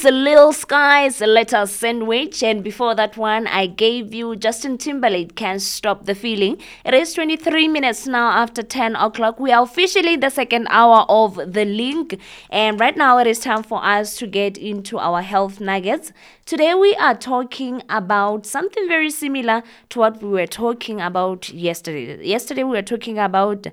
Lil Skies, Let Us Sandwich, and before that one, I gave you Justin Timberlake, Can't Stop the Feeling. It is 23 minutes now after 10 o'clock. We are officially in the second hour of the link, and right now it is time for us to get into our health nuggets. Today we are talking about something very similar to what we were talking about yesterday. Yesterday we were talking about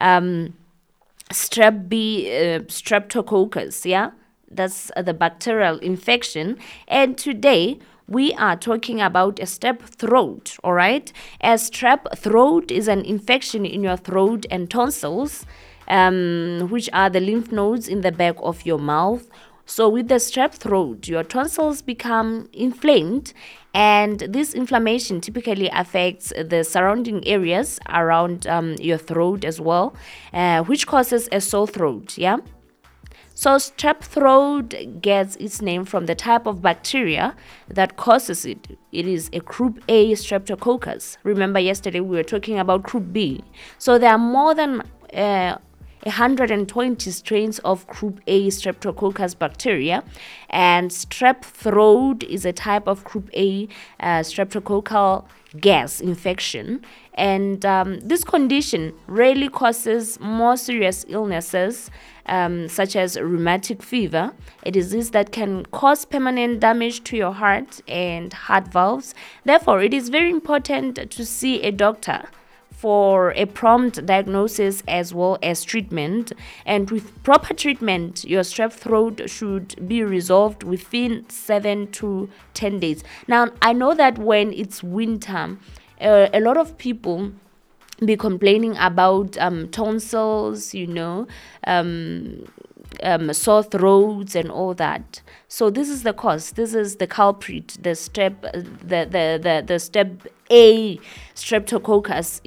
streptococcus, yeah? That's the bacterial infection. And today we are talking about a strep throat, all right? A strep throat is an infection in your throat and tonsils, which are the lymph nodes in the back of your mouth. So with the strep throat, your tonsils become inflamed, and this inflammation typically affects the surrounding areas around your throat as well, which causes a sore throat, yeah? So strep throat gets its name from the type of bacteria that causes it. It is a group A streptococcus. Remember yesterday we were talking about group B. So there are more than 120 strains of group A streptococcus bacteria, and strep throat is a type of group A streptococcal gas infection, and this condition rarely causes more serious illnesses such as rheumatic fever, a disease that can cause permanent damage to your heart and heart valves. Therefore, it is very important to see a doctor for a prompt diagnosis as well as treatment. And with proper treatment, your strep throat should be resolved within 7 to 10 days. Now, I know that when it's winter, a lot of people be complaining about tonsils, sore throats and all that. So this is the cause. This is the culprit. The step A streptococcus.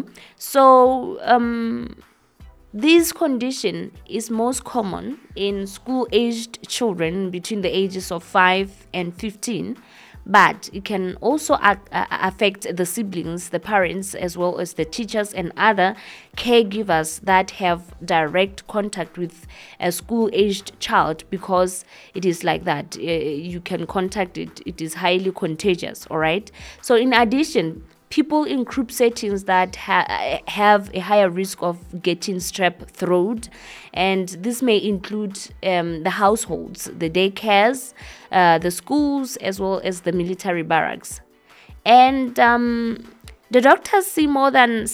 So this condition is most common in school-aged children between the ages of 5 and 15. But it can also affect the siblings, the parents, as well as the teachers and other caregivers that have direct contact with a school-aged child, because it is like that. You can contact it. It is highly contagious, all right? So in addition, people in group settings that have a higher risk of getting strep throat, and this may include the households, the daycares, the schools, as well as the military barracks. And the doctors see more than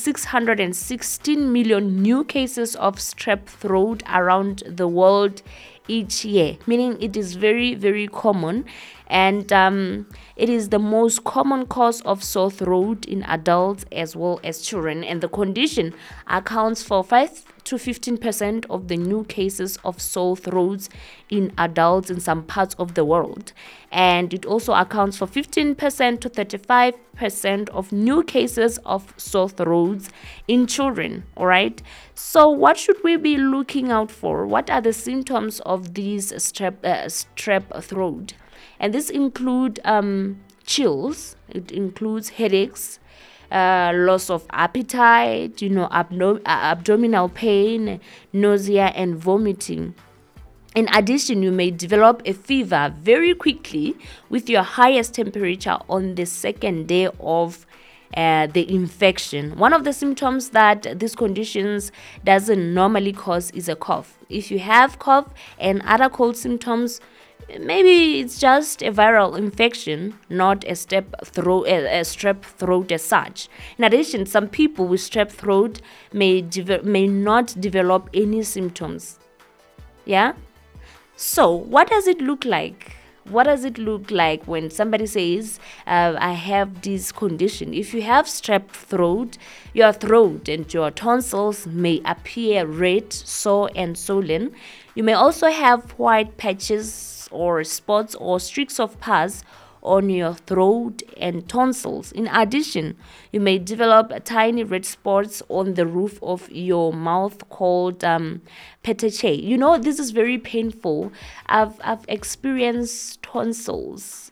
616 million new cases of strep throat around the world each year, meaning it is very, very common, and it is the most common cause of sore throat in adults as well as children, and the condition accounts for 5 to 15% of the new cases of sore throats in adults in some parts of the world, and it also accounts for 15% to 35% of new cases of sore throats in children. All right, so what should we be looking out for? What are the symptoms of these strep throat? And this include chills, it includes headaches, loss of appetite, abdominal pain, nausea, and vomiting. In addition, you may develop a fever very quickly with your highest temperature on the second day of the infection. One of the symptoms that these conditions doesn't normally cause is a cough. If you have cough and other cold symptoms, maybe it's just a viral infection, not a strep throat as such. In addition, some people with strep throat may not develop any symptoms. Yeah? So, what does it look like? What does it look like when somebody says, I have this condition? If you have strep throat, your throat and your tonsils may appear red, sore, and swollen. You may also have white patches or spots or streaks of pus on your throat and tonsils. In addition, you may develop tiny red spots on the roof of your mouth called petechiae. This is very painful. I've experienced tonsils.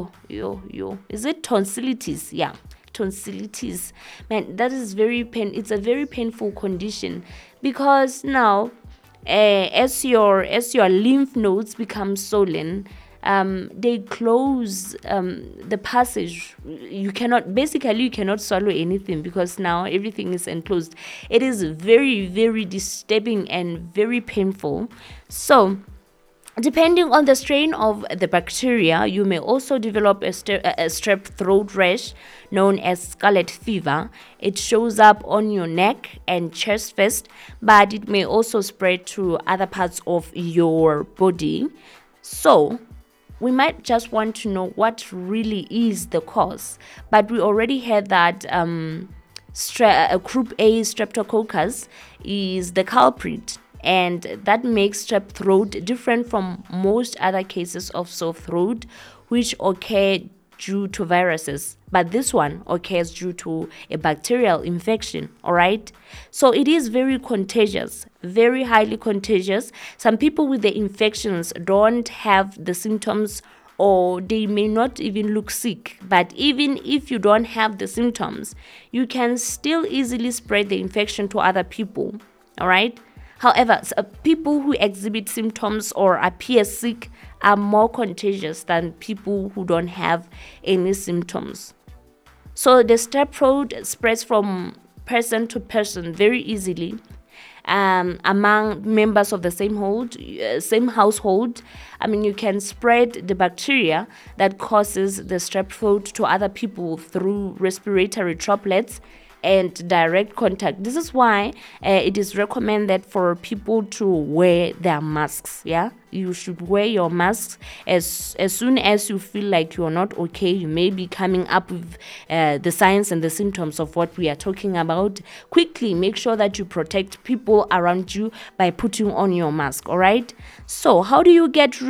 Is it tonsillitis? Yeah, tonsillitis. Man, that is it's a very painful condition, because now as your lymph nodes become swollen, they close the passage. You cannot swallow anything because now everything is enclosed. It is very, very disturbing and very painful. So depending on the strain of the bacteria, you may also develop a strep throat rash known as scarlet fever. It shows up on your neck and chest first, but it may also spread to other parts of your body. So we might just want to know what really is the cause, but we already had that group A streptococcus is the culprit, and that makes strep throat different from most other cases of sore throat, which occur due to viruses, but this one occurs due to a bacterial infection. All right, so it is very contagious, very highly contagious. Some people with the infections don't have the symptoms, or they may not even look sick, but even if you don't have the symptoms, you can still easily spread the infection to other people. All right. However, people who exhibit symptoms or appear sick are more contagious than people who don't have any symptoms. So the strep throat spreads from person to person very easily among members of the same household. I mean, you can spread the bacteria that causes the strep throat to other people through respiratory droplets and direct contact. This is why it is recommended for people to wear their masks. Yeah, you should wear your masks as soon as you feel like you're not okay. You may be coming up with the signs and the symptoms of what we are talking about. Quickly make sure that you protect people around you by putting on your mask. All right, so how do you get